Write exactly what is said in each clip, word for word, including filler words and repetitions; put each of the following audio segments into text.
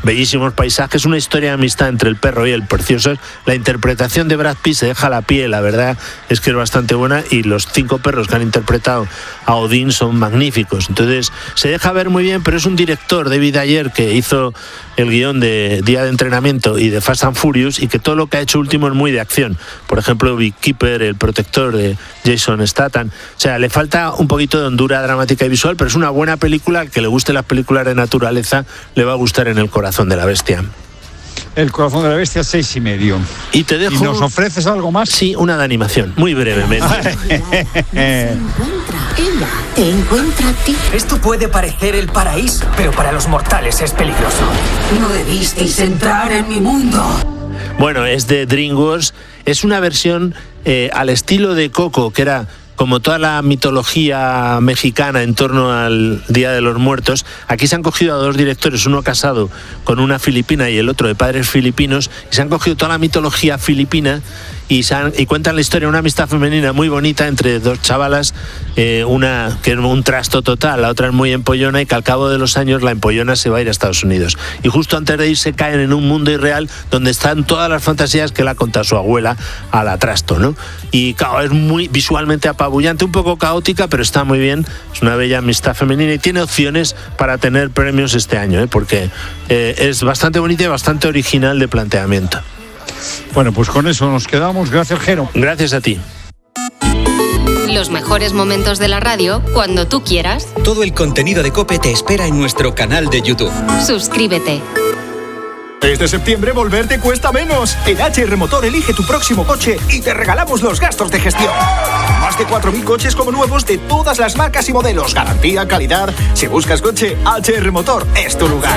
bellísimos paisajes, una historia de amistad entre el perro y el precioso. La interpretación de Brad Pitt se deja la piel, la verdad es que es bastante buena, y los cinco perros que han interpretado a Odín son magníficos. Entonces se deja ver muy bien, pero es un director, David Ayer, que hizo el guión de Día de Entrenamiento y de Fast and Furious, y que todo lo que ha hecho último es muy de acción. Por ejemplo, Beekeeper, El Protector de Jason Statham. O sea, le falta un poquito de hondura dramática y visual, pero es una buena película. Que le guste las películas de naturaleza le va a gustar En el corazón de la bestia. El corazón de la bestia, seis y medio. Y te dejo... ¿Y nos ofreces algo más? Sí, una de animación, muy brevemente. Ella te encuentra a ti. Esto puede parecer el paraíso, pero para los mortales es peligroso. No debisteis entrar en mi mundo. Bueno, es de DreamWorks. Es una versión eh, al estilo de Coco, que era como toda la mitología mexicana en torno al Día de los Muertos. Aquí se han cogido a dos directores, uno casado con una filipina y el otro de padres filipinos, y se han cogido toda la mitología filipina y, se han, y cuentan la historia de una amistad femenina muy bonita entre dos chavalas, eh, una que es un trasto total, la otra es muy empollona, y que al cabo de los años la empollona se va a ir a Estados Unidos. Y justo antes de irse caen en un mundo irreal donde están todas las fantasías que le ha contado su abuela a la trasto, ¿no? Y claro, es muy visualmente apabullante, un poco caótica, pero está muy bien. Es una bella amistad femenina y tiene opciones para tener premios este año, ¿eh? Porque eh, es bastante bonita y bastante original de planteamiento. Bueno, pues con eso nos quedamos. Gracias, Jero. Gracias a ti. Los mejores momentos de la radio cuando tú quieras. Todo el contenido de COPE te espera en nuestro canal de YouTube. Suscríbete. Este septiembre volver te cuesta menos. En H R Motor elige tu próximo coche y te regalamos los gastos de gestión. Más de cuatro mil coches como nuevos de todas las marcas y modelos. Garantía, calidad. Si buscas coche, H R Motor es tu lugar.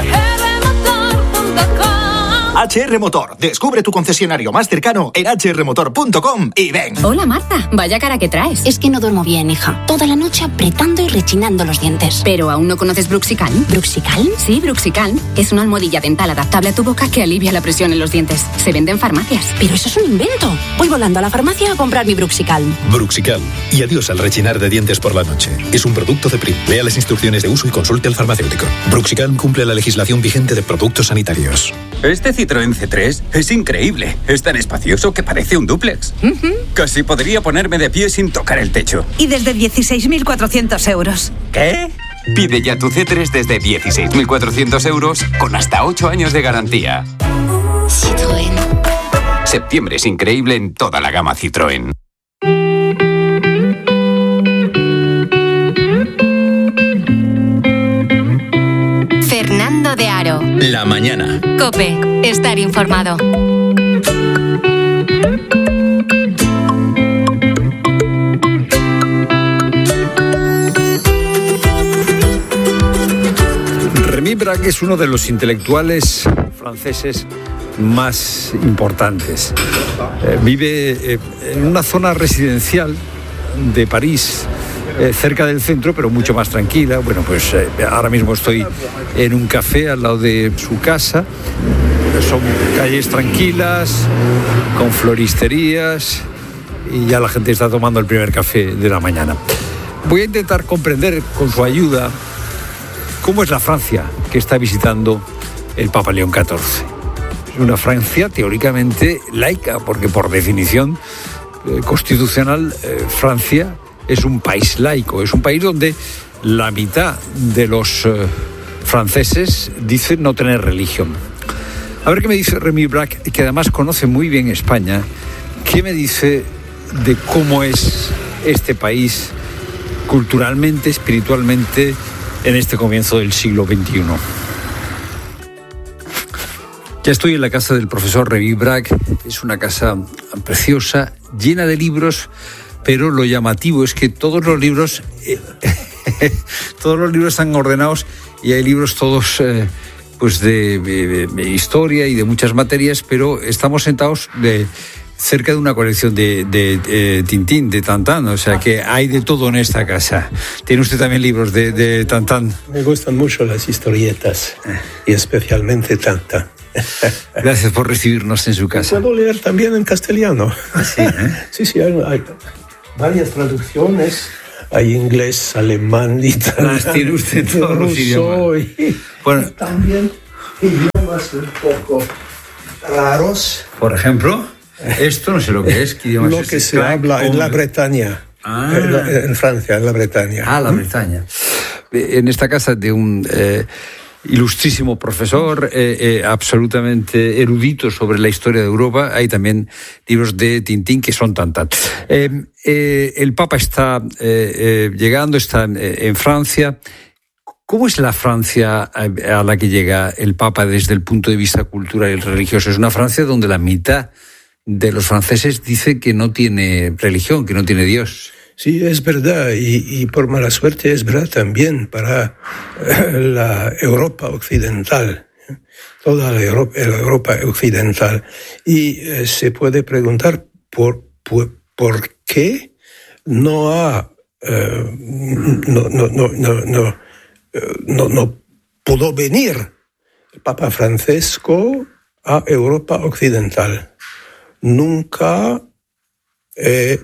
H R Motor. Descubre tu concesionario más cercano en hache erre motor punto com y ven. Hola, Marta. Vaya cara que traes. Es que no duermo bien, hija. Toda la noche apretando y rechinando los dientes. ¿Pero aún no conoces Bruxicalm? ¿Bruxicalm? Sí, Bruxicalm. Es una almohadilla dental adaptable a tu boca que alivia la presión en los dientes. Se vende en farmacias. Pero eso es un invento. Voy volando a la farmacia a comprar mi Bruxicalm. Bruxicalm. Y adiós al rechinar de dientes por la noche. Es un producto de P R I. Lea las instrucciones de uso y consulte al farmacéutico. Bruxicalm cumple la legislación vigente de productos sanitarios. Este Citroën C tres es increíble. Es tan espacioso que parece un dúplex. Uh-huh. Casi podría ponerme de pie sin tocar el techo. Y desde dieciséis mil cuatrocientos euros. ¿Qué? Pide ya tu C tres desde dieciséis mil cuatrocientos euros con hasta ocho años de garantía. Citroën. Septiembre es increíble en toda la gama Citroën. Fernando de Aro. La mañana. COPE. Estar informado. Rémi Braque es uno de los intelectuales franceses más importantes. Eh, vive eh, en una zona residencial de París, eh, cerca del centro, pero mucho más tranquila. Bueno, pues eh, ahora mismo estoy en un café al lado de su casa. Son calles tranquilas, con floristerías, y ya la gente está tomando el primer café de la mañana. Voy a intentar comprender, con su ayuda, cómo es la Francia que está visitando el Papa León catorce. Es una Francia teóricamente laica, porque por definición eh, constitucional, eh, Francia es un país laico, es un país donde la mitad de los eh, franceses dicen no tener religión. A ver qué me dice Rémi Braque, que además conoce muy bien España. ¿Qué me dice de cómo es este país culturalmente, espiritualmente, en este comienzo del siglo veintiuno? Ya estoy en la casa del profesor Rémi Braque. Es una casa preciosa, llena de libros, pero lo llamativo es que todos los libros, eh, todos los libros están ordenados y hay libros todos eh, pues de, de, de historia y de muchas materias, pero estamos sentados de cerca de una colección de, de, de Tintín, de Tintín, o sea que hay de todo en esta casa. ¿Tiene usted también libros de, de Tintín? Me gustan mucho las historietas, y especialmente Tintín. Gracias por recibirnos en su casa. Puedo leer también en castellano. Sí, ¿eh? sí, sí, hay, hay varias traducciones. Hay inglés, alemán, italiano. Las tiene usted todos los idiomas. Y, bueno, y también idiomas idiomas un poco raros. Por ejemplo, esto no sé lo que es. ¿Qué idiomas lo es? que se habla en la Bretaña. Ah. En, en Francia, en la Bretaña. Ah, la Bretaña. En esta casa de un eh, ilustrísimo profesor, eh, eh, absolutamente erudito sobre la historia de Europa, hay también libros de Tintín que son tan tan. Eh, eh, el Papa está eh, eh, llegando, está eh, en Francia. ¿Cómo es la Francia a la que llega el Papa desde el punto de vista cultural y religioso? Es una Francia donde la mitad de los franceses dice que no tiene religión, que no tiene Dios. Sí, es verdad, y, y por mala suerte es verdad también para la Europa occidental, toda la Europa, la Europa occidental. Y eh, se puede preguntar por, por, por qué no ha, eh, no, no, no, no, no, no, no pudo venir el Papa Francisco a Europa occidental. Nunca eh,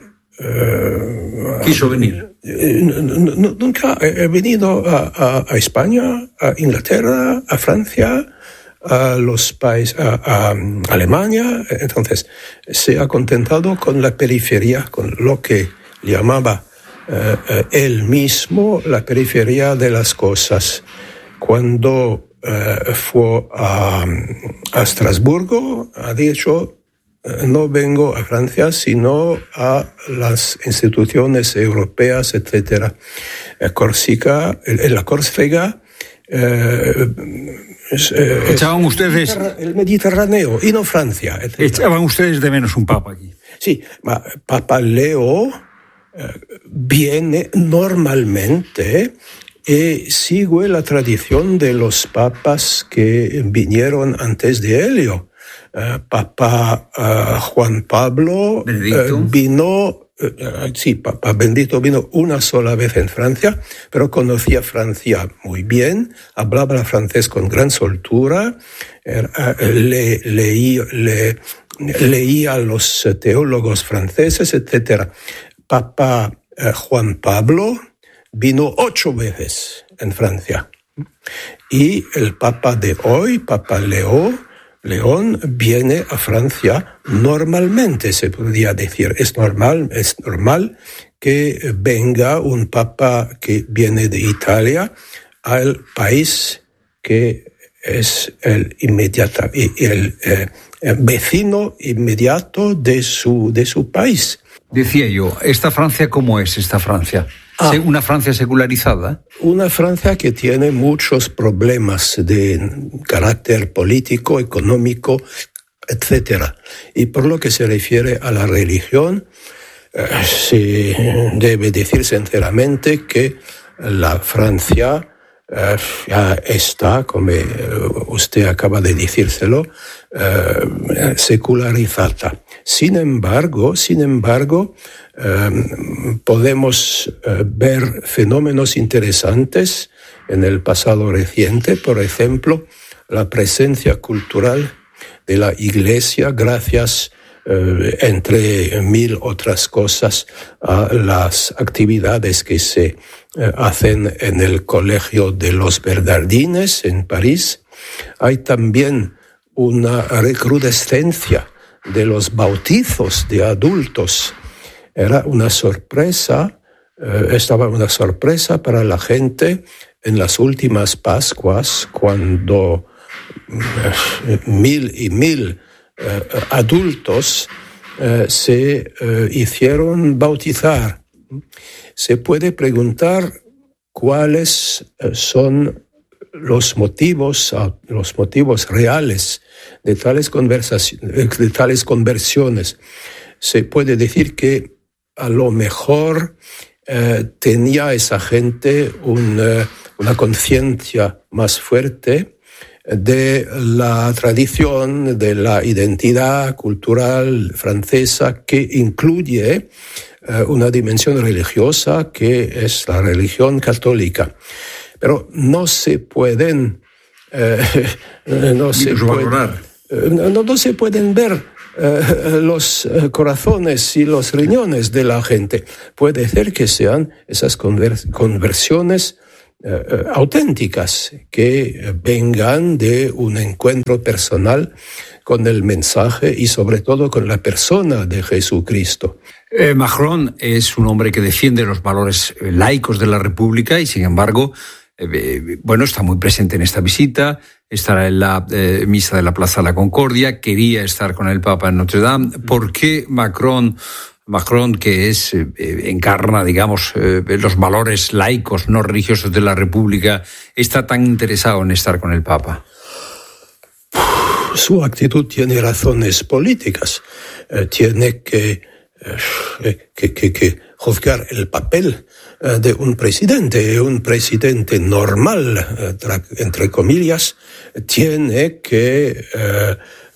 eh, quiso venir. Eh, nunca he venido a, a, a España, a Inglaterra, a Francia, a los países, a, a Alemania. Entonces, se ha contentado con la periferia, con lo que llamaba eh, eh, él mismo la periferia de las cosas. Cuando eh, fue a, a Estrasburgo, ha dicho: no vengo a Francia, sino a las instituciones europeas, etcétera. Córcega, en la Córcega, eh, eh, echaban ustedes el Mediterráneo y no Francia, etcétera. Echaban ustedes de menos un papa aquí. Sí, ma Papa Leo eh, viene normalmente y sigue la tradición de los papas que vinieron antes de Helio. Uh, Papa uh, Juan Pablo uh, vino, uh, sí, Papa Benedicto vino una sola vez en Francia, pero conocía Francia muy bien, hablaba francés con gran soltura, uh, le, leí, le, leía a los teólogos franceses, etcétera. Papa uh, Juan Pablo vino ocho veces en Francia. Y el Papa de hoy, Papa Leo, León viene a Francia normalmente, se podría decir. Es normal, es normal que venga un papa que viene de Italia al país que es el inmediato, el, eh, el vecino inmediato de su, de su país. Decía yo, ¿esta Francia cómo es esta Francia? Ah, ¿una Francia secularizada? Una Francia que tiene muchos problemas de carácter político, económico, etcétera. Y por lo que se refiere a la religión, eh, se debe decir sinceramente que la Francia eh, ya está, como usted acaba de decírselo, eh, secularizada. Sin embargo, sin embargo, eh, podemos eh, ver fenómenos interesantes en el pasado reciente, por ejemplo, la presencia cultural de la Iglesia, gracias, eh, entre mil otras cosas, a las actividades que se eh, hacen en el Colegio de los Bernardines en París. Hay también una recrudescencia de los bautizos de adultos. Era una sorpresa, eh, estaba una sorpresa para la gente en las últimas Pascuas, cuando eh, mil y mil eh, adultos eh, se eh, hicieron bautizar. Se puede preguntar cuáles eh, son los motivos, los motivos reales de tales conversaciones, de tales conversiones. Se puede decir que a lo mejor eh, tenía esa gente un, eh, una conciencia más fuerte de la tradición, de la identidad cultural francesa, que incluye eh, una dimensión religiosa que es la religión católica. Pero no se pueden, eh, no, se pueden no, no se pueden ver eh, los corazones y los riñones de la gente. Puede ser que sean esas conver- conversiones eh, auténticas, que vengan de un encuentro personal con el mensaje y sobre todo con la persona de Jesucristo. Eh, Macron es un hombre que defiende los valores laicos de la República y, sin embargo, eh, bueno, está muy presente en esta visita, estará en la eh, misa de la Plaza de la Concordia, quería estar con el Papa en Notre Dame. ¿Por qué Macron, Macron que es eh, encarna, digamos, eh, los valores laicos, no religiosos de la República, está tan interesado en estar con el Papa? Su actitud tiene razones políticas. Eh, tiene que, eh, que, que, que juzgar el papel eh, de un presidente. Un presidente normal, eh, tra, entre comillas, tiene que, eh,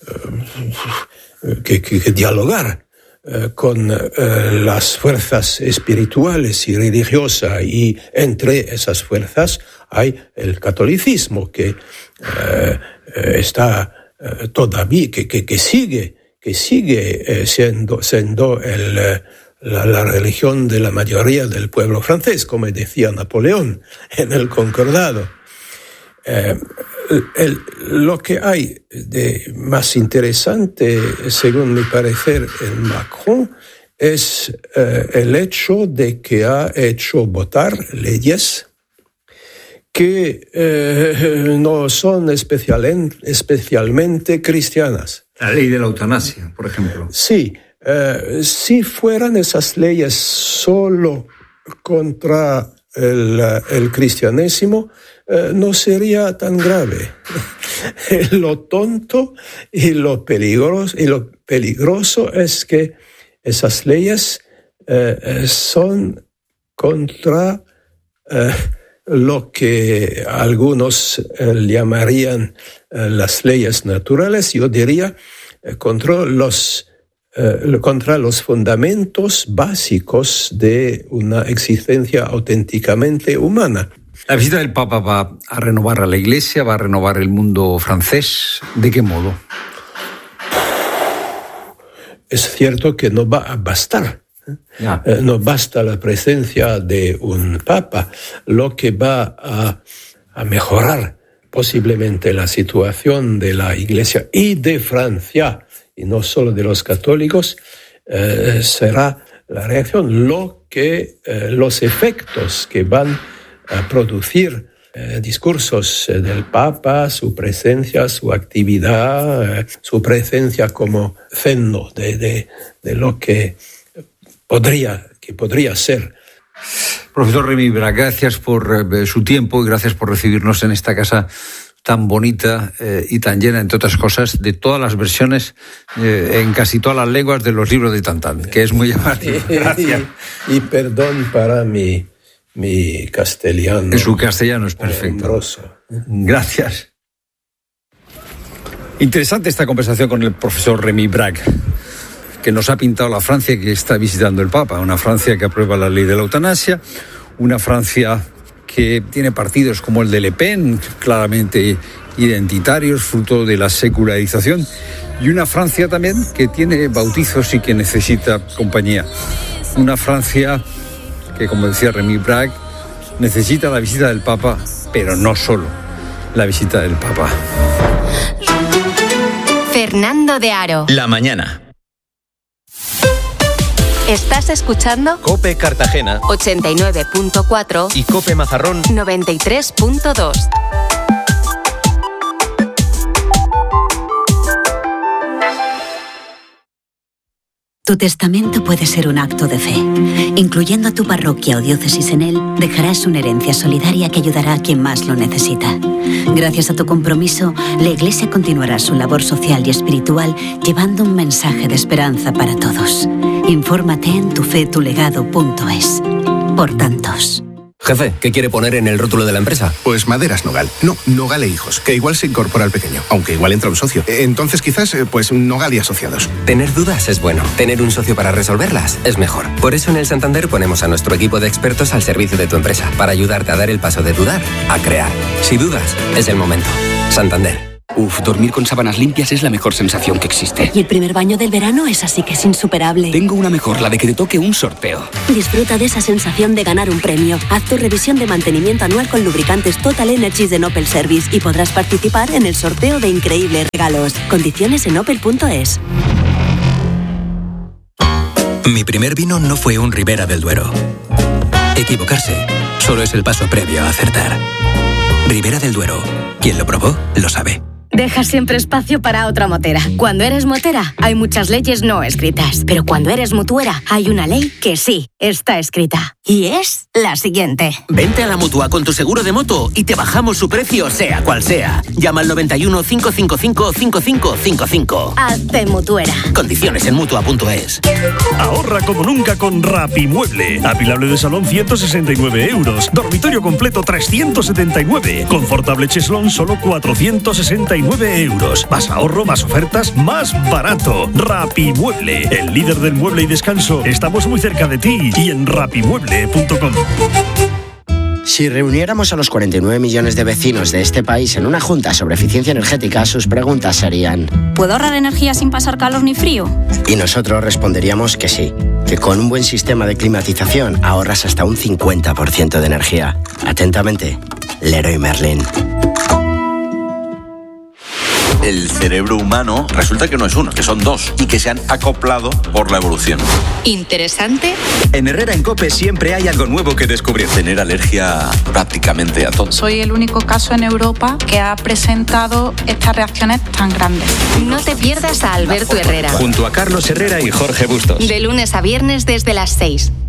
que, que, que dialogar eh, con eh, las fuerzas espirituales y religiosas, y entre esas fuerzas hay el catolicismo, que eh, está todavía, que, que, que sigue, que sigue eh, siendo, siendo el, la, la religión de la mayoría del pueblo francés, como decía Napoleón en el Concordado. Eh, el, lo que hay de más interesante, según mi parecer, en Macron, es eh, el hecho de que ha hecho votar leyes que eh, no son especial, especialmente cristianas. La ley de la eutanasia, por ejemplo. Sí, eh, si fueran esas leyes solo contra el, el cristianismo, eh, no sería tan grave. Lo tonto y lo peligroso, y lo peligroso es que esas leyes eh, son contra Eh, lo que algunos eh, llamarían eh, las leyes naturales. Yo diría eh, contra los eh, contra los fundamentos básicos de una existencia auténticamente humana. La visita del Papa va a renovar a la Iglesia, va a renovar el mundo francés. ¿De qué modo? Es cierto que no va a bastar. Yeah. Eh, no basta la presencia de un papa. Lo que va a, a mejorar posiblemente la situación de la Iglesia y de Francia, y no solo de los católicos, eh, será la reacción, lo que, eh, los efectos que van a producir eh, discursos eh, del Papa, su presencia, su actividad, eh, su presencia como cenno de, de, de lo que Podría, que podría ser. Profesor Remy Brac, gracias por eh, su tiempo y gracias por recibirnos en esta casa tan bonita eh, y tan llena, entre otras cosas, de todas las versiones eh, en casi todas las lenguas de los libros de Tintín, que es muy llamativo. Gracias. Y, y perdón para mi, mi castellano. Su castellano es perfecto. Hombroso. Gracias. Interesante esta conversación con el profesor Remy Brac, que nos ha pintado la Francia que está visitando el Papa, una Francia que aprueba la ley de la eutanasia, una Francia que tiene partidos como el de Le Pen, claramente identitarios, fruto de la secularización, y una Francia también que tiene bautizos y que necesita compañía. Una Francia que, como decía Remy Brac, necesita la visita del Papa, pero no solo la visita del Papa. Fernando de Aro. La mañana. ¿Estás escuchando? COPE Cartagena ochenta y nueve punto cuatro y COPE Mazarrón noventa y tres punto dos. Tu testamento puede ser un acto de fe. Incluyendo a tu parroquia o diócesis en él, dejarás una herencia solidaria que ayudará a quien más lo necesita. Gracias a tu compromiso, la Iglesia continuará su labor social y espiritual llevando un mensaje de esperanza para todos. Infórmate en tufetulegado punto es. Por tantos. Jefe, ¿qué quiere poner en el rótulo de la empresa? Pues Maderas Nogal. No, Nogal e Hijos, que igual se incorpora al pequeño, aunque igual entra un socio. Entonces quizás, pues Nogal y Asociados. Tener dudas es bueno. Tener un socio para resolverlas es mejor. Por eso en el Santander ponemos a nuestro equipo de expertos al servicio de tu empresa, para ayudarte a dar el paso de dudar a crear. Si dudas, es el momento. Santander. Uf, dormir con sábanas limpias es la mejor sensación que existe. Y el primer baño del verano es así que es insuperable. Tengo una mejor, la de que te toque un sorteo. Disfruta de esa sensación de ganar un premio. Haz tu revisión de mantenimiento anual con lubricantes Total Energies de Opel Service y podrás participar en el sorteo de increíbles regalos. Condiciones en opel punto es. Mi primer vino no fue un Ribera del Duero. Equivocarse solo es el paso previo a acertar. Ribera del Duero. Quien lo probó, lo sabe. Deja siempre espacio para otra motera. Cuando eres motera, hay muchas leyes no escritas. Pero cuando eres mutuera, hay una ley que sí está escrita. Y es la siguiente. Vente a la Mutua con tu seguro de moto y te bajamos su precio, sea cual sea. Llama al noventa y uno, cinco cinco cinco, cinco cinco cinco cinco. Hazte mutuera. Condiciones en Mutua punto es. Ahorra como nunca con Rapimueble. Apilable de salón ciento sesenta y nueve euros. Dormitorio completo trescientos setenta y nueve. Confortable cheslón solo cuatrocientos sesenta y nueve euros. Más ahorro, más ofertas, más barato. Rapimueble, el líder del mueble y descanso. Estamos muy cerca de ti y en rapimueble punto com. Si reuniéramos a los cuarenta y nueve millones de vecinos de este país en una junta sobre eficiencia energética, sus preguntas serían: ¿puedo ahorrar energía sin pasar calor ni frío? Y nosotros responderíamos que sí, que con un buen sistema de climatización ahorras hasta un cincuenta por ciento de energía. Atentamente, Leroy Merlin. El cerebro humano resulta que no es uno, que son dos y que se han acoplado por la evolución. Interesante. En Herrera en COPE siempre hay algo nuevo que descubrir. Tener alergia prácticamente a todo. Soy el único caso en Europa que ha presentado estas reacciones tan grandes. No te pierdas a Alberto Herrera. Junto a Carlos Herrera y Jorge Bustos. De lunes a viernes desde las seis.